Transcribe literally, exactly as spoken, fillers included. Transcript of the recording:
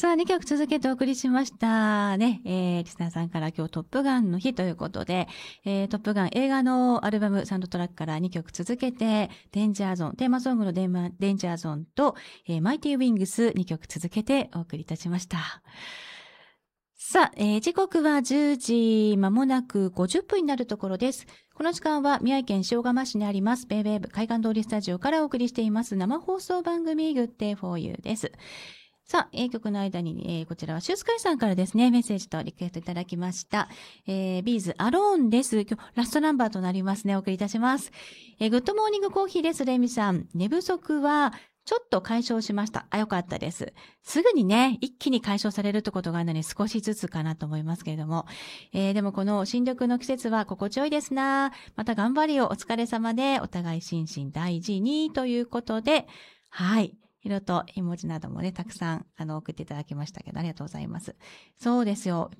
さあ、にきょく続けてお送りしましたね。えー、リスナーさんから今日トップガンの日ということで、えー、トップガン映画のアルバムサウンドトラックからにきょく続けて、デンジャーゾーン、テーマソングのデンマデンジャーゾーンと、えー、マイティウィングスにきょく続けてお送りいたしました。さあ、えー、時刻はじゅうじまもなくごじゅっぷんになるところです。この時間は宮城県塩釜市にありますベイベーブ海岸通りスタジオからお送りしています生放送番組 Good Day for You です。さあ、えー、曲の間に、えー、こちらはシュースカイさんからですね、メッセージとリクエストいただきました。えー、ビーズアローンです。今日ラストナンバーとなりますね。お送りいたします。えー、グッドモーニングコーヒーです。レイミさん。寝不足はちょっと解消しました。あ、よかったです。すぐにね、一気に解消されるってことがあるのに少しずつかなと思いますけれども。えー、でもこの新緑の季節は心地よいですな。また頑張りをお疲れ様で、お互い心身大事にということで、はい。色と絵文字などもね、たくさん、あの、送っていただきましたけど、ありがとうございます。そうですよ。